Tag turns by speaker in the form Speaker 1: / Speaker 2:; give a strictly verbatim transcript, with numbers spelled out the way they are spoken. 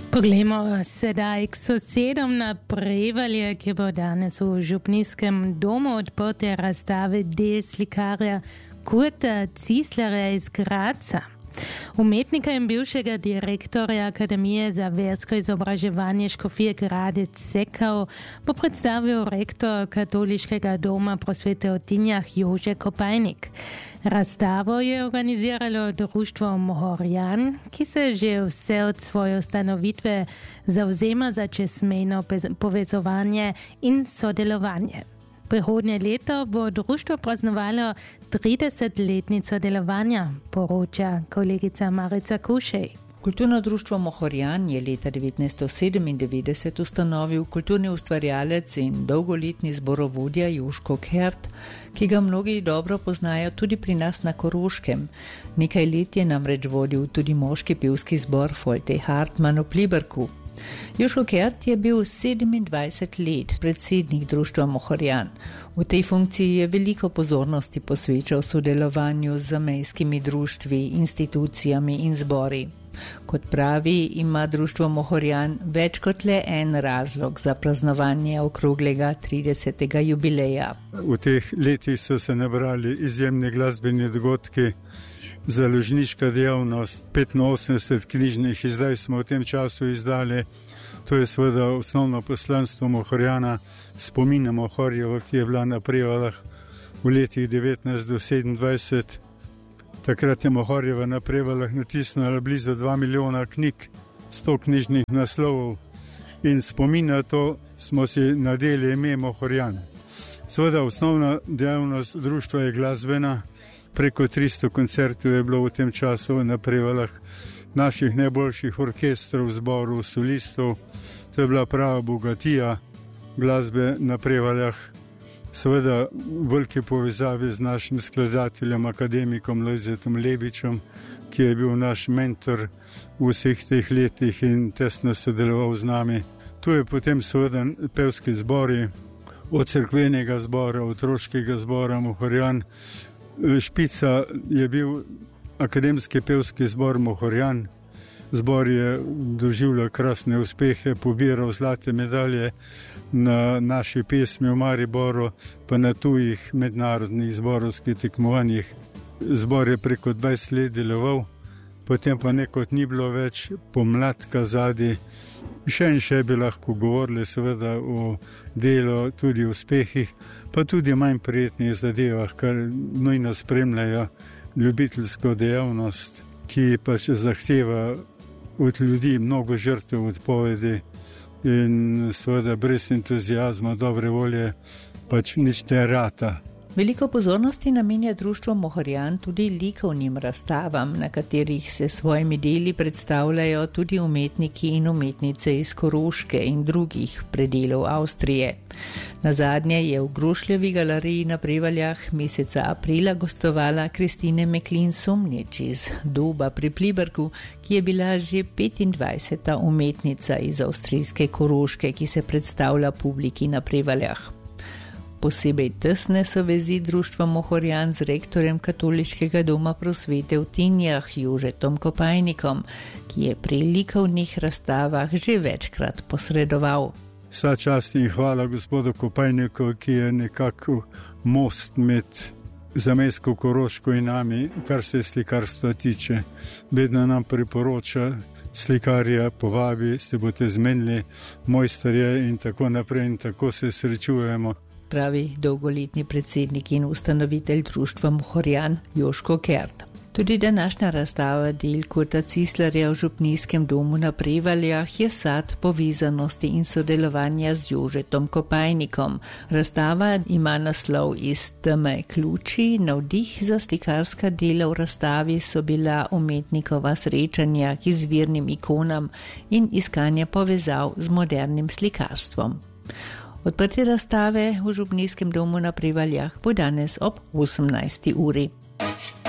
Speaker 1: Poglejmo sedaj k sosedom na Prevalje, ki bo danes v župnijskem domu odprte razstave del slikarja Kurta Cislerja iz Graca. Umetnika in bivšega direktorja Akademije za versko izobraževanje Škofije Gradec Sekao bo predstavil rektor Katoliškega doma prosvete v Tinjah Jože Kopajnik. Razstavo je organiziralo društvo Mohorjan, ki se že vse od svoje ustanovitve zavzema za čezmejno povezovanje in sodelovanje. Prihodnje leto bo društvo praznovalo tridesetletnico delovanja, poroča kolegica Marica Kušej.
Speaker 2: Kulturno društvo Mohorjan je leta devetnajststo sedemindevetdeset ustanovil kulturni ustvarjalec in dolgoletni zborovodja Joško Kert, ki ga mnogi dobro poznajo tudi pri nas na Koroškem. Nekaj let je namreč vodil tudi moški pevski zbor Folte Hartmann v Pliberku. Joško Kert je bil sedemindvajset let predsednik društva Mohorjan. V tej funkciji je veliko pozornosti posvečal sodelovanju z zamejskimi društvi, institucijami in zbori. Kot pravi, ima društvo Mohorjan več kot le en razlog za praznovanje okroglega tridesetega jubileja.
Speaker 3: V teh letih so se nabrali izjemni glasbeni dogodki, založniška dejavnost, petinosemdeset knjižnih izdaj smo v tem času izdali. To je seveda osnovno poslanstvo Mohorjana, spomin Mohorjevo, ki je bila na Prevaljah v letih devetnajst do sedemindvajset. Takrat je Mohorjeva na Prevaljah natisnila blizu dva milijona knjig, sto knjižnih naslovov in spomin na to smo si nadeli ime Mohorjan. Seveda osnovna dejavnost društva je glasbena. Preko tristo koncertov je bilo v tem času na Prevaljah, naših najboljših orkestrov, zborov, solistov. To je bila prava bogatija glasbe na Prevaljah. Seveda v veliki povezavi z našim skladateljem, akademikom Lojzetom Lebičem, ki je bil naš mentor v vseh teh letih in tesno sodeloval z nami. Tu je potem seveda pevski zbori, od cerkvenega zbora, otroškega zbora Mohorjan. Špica je bil akademski pevski zbor Mohorjan. Zbor je doživljal krasne uspehe, pobiral zlate medalje na naši pesmi v Mariboru, pa na tujih mednarodnih zborovskih tekmovanjih. Zbor je preko dvajset let deloval, potem pa nekot ni bilo več, pomladka zadaj. Še in še bi lahko govorili seveda o delu, tudi o uspehih, pa tudi manj prijetnih zadevah, kar nujno spremljajo ljubiteljsko dejavnost, ki pač zahteva od ljudi mnogo žrtev, odpovedi in seveda brez entuzijazma, dobre volje pač nič ne rata.
Speaker 2: Veliko pozornosti namenja društvo Mohorjan tudi likovnim razstavam, na katerih se svojimi deli predstavljajo tudi umetniki in umetnice iz Koroške in drugih predelov Avstrije. Nazadnje je v Grošljevi galeriji na Prevaljah meseca aprila gostovala Kristine Meklin Somnič iz Doba pri Pliberku, ki je bila že petindvajseta umetnica iz avstrijske Koroške, ki se predstavlja publiki na Prevaljah. Posebej tesne so vezi društva Mohorjan z rektorjem Katoliškega doma prosvete v Tinjah Jožetom Kopajnikom, ki je pri likovnih razstavah že večkrat posredoval.
Speaker 3: Vsa čast in hvala gospodu Kopajniku, ki je nekako most med zamejsko Koroško in nami, kar se slikarstva tiče. Vedno nam priporoča slikarja, povabi, se boste zmenili, mojsterje in tako naprej in tako se srečujemo.
Speaker 2: Pravi dolgoletni predsednik in ustanovitelj društva Mohorjan Joško Kert. Tudi današnja razstava del Kurta Cislerja v župnijskem domu na Prevaljah je sad povezanosti in sodelovanja z Jožetom Kopajnikom. Razstava ima naslov Iz teme k luči. Navdih za slikarska dela v razstavi so bila umetnikova srečanja k izvirnim ikonam in iskanje povezav z modernim slikarstvom. Odprtje razstave v župnijskem domu na Prevaljah bo danes ob osemnajsti uri.